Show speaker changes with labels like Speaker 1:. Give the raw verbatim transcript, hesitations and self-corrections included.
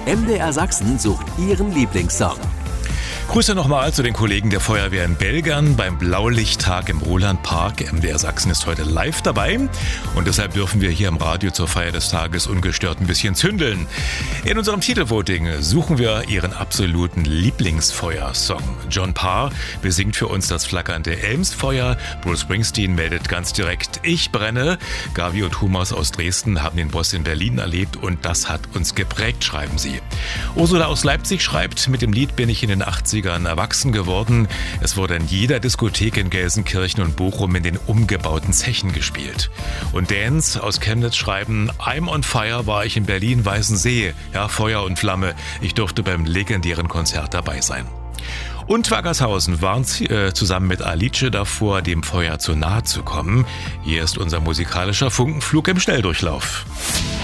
Speaker 1: M D R Sachsen sucht Ihren Lieblingssong.
Speaker 2: Grüße nochmal zu den Kollegen der Feuerwehr in Belgern beim Blaulichttag im Rolandpark. M D R Sachsen ist heute live dabei und deshalb dürfen wir hier im Radio zur Feier des Tages ungestört ein bisschen zündeln. In unserem Titelvoting suchen wir Ihren absoluten Lieblingsfeuersong. John Parr besingt für uns das flackernde Elmsfeuer. Bruce Springsteen meldet ganz direkt: Ich brenne. Gavi und Thomas aus Dresden haben den Boss in Berlin erlebt und das hat uns geprägt, schreiben sie. Ursula aus Leipzig schreibt: Mit dem Lied bin ich in den achtzigern erwachsen geworden. Es wurde in jeder Diskothek in Gelsenkirchen und Bochum in den umgebauten Zechen gespielt. Und Dance aus Chemnitz schreiben: I'm on fire war ich in Berlin-Weißensee. Ja, Feuer und Flamme. Ich durfte beim legendären Konzert dabei sein. Und Wackershausen waren äh, zusammen mit Alice davor, dem Feuer zu nahe zu kommen. Hier ist unser musikalischer Funkenflug im Schnelldurchlauf.